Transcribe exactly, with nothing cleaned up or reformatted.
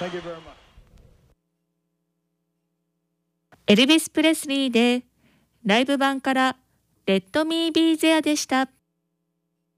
エルビス・プレスリーでライブ版からレッド・ミー・ビー・ゼアでした。